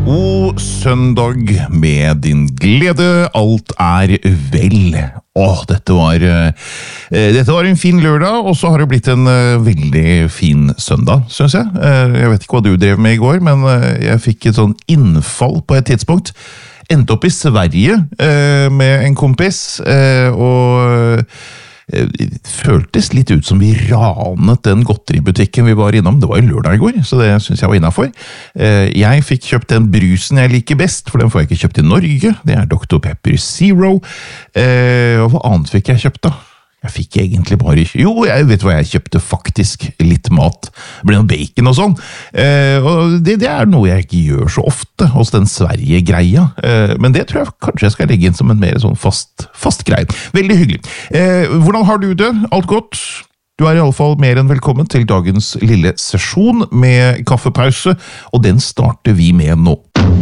God søndag med din glede, alt vel. Dette var en fin lørdag, og så har det blitt en veldig fin søndag, synes jeg. Jeg vet ikke hva du drev med i går, men jeg fikk et sånn innfall på et tidspunkt. Endte opp i Sverige med en kompis, og føltes litt ut som vi ranet den godteributikken vi var innom. Det var jo lørdag i går, så det synes jeg var innenfor. Jeg fikk kjøpt den brusen jeg liker best, for den får jeg ikke kjøpt i Norge. Det er Dr. Pepper Zero. Og hva annet fikk jeg kjøpt da? Jeg fikk egentlig bare... Jo, jeg vet hva jeg kjøpte faktisk. Litt mat. Det ble noe bacon og sånn. Og det er noe jeg ikke gjør så ofte hos den Sverige-greia. Men det tror jeg kanskje jeg skal legge inn som en mer sånn fast greie. Veldig hyggelig. Hvordan har du det? Alt godt? Du er i alle fall mer enn velkommen til dagens lille sesjon med kaffepause, og den starter vi med nå.